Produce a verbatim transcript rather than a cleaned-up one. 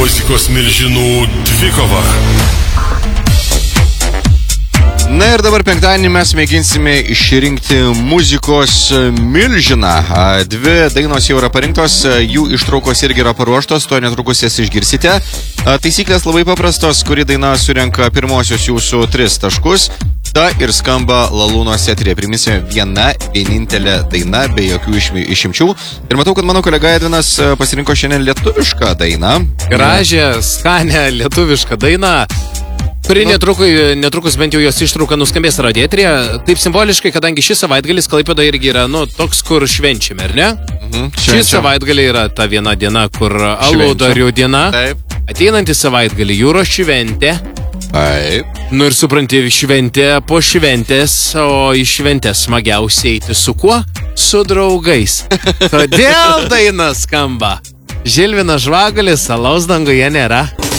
Muzikos milžinų dvikova. Na ir dabar penktadienį mes mėginsime išrinkti muzikos milžiną. Dvi dainos jau yra parinktos, jų ištraukos irgi yra paruoštos, to netrukus jas išgirsite. Taisyklės labai paprastos, kuri daina surenka pirmosius jūsų tris taškus, ta ir skamba Lalūnos eteryje. Priminsime, viena, vienintelė daina, be jokių išimčių. Ir matau, kad mano kolega Edvinas pasirinko šiandien lietuvišką dainą. Gražią, skanę lietuvišką dainą, kuri netrukus, netrukus bent jau jos ištrauka nuskambės radijo eteryje. Taip simboliškai, kadangi šis savaitgalis Klaipėdoje irgi yra, nu, toks, kur švenčiame, ar ne? Mhm, šis savaitgalį yra ta viena diena, kur aludarių diena. Taip. Ateinantį savaitgalį jūros šventė. Taip. Nu ir supranti, šventė po šventės, o iš šventės smagiausiai eiti su kuo? Su draugais. Todėl daina skamba. Žilvinas Žvagulis, alaus danguje nėra.